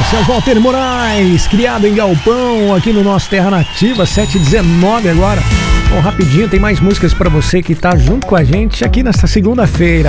Esse é o Walter Moraes, criado em Galpão, aqui no nosso Terra Nativa, 7h19 agora. Bom, rapidinho, tem mais músicas pra você que tá junto com a gente aqui nesta segunda-feira.